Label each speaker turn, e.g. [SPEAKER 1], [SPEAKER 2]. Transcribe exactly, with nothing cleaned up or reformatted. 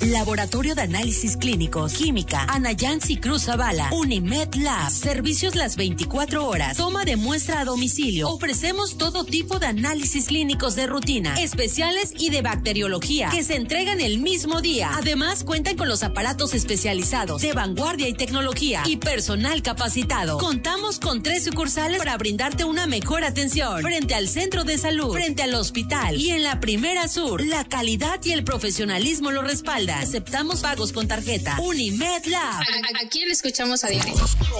[SPEAKER 1] Laboratorio de Análisis Clínicos, Química, Ana Yancy Cruz Zavala, Unimed Lab, servicios las veinticuatro horas, toma de muestra a domicilio. Ofrecemos todo tipo de análisis clínicos de rutina, especiales y de bacteriología, que se entregan el mismo día. Además, cuentan con los aparatos especializados, de vanguardia y tecnología, y personal capacitado. Contamos con tres sucursales para brindarte una mejor atención, frente al centro de salud, frente al hospital y en la Primera Sur. La calidad y el profesionalismo lo respaldan. Aceptamos pagos con tarjeta. Unimed Lab.
[SPEAKER 2] ¿A, a quién escuchamos a diario?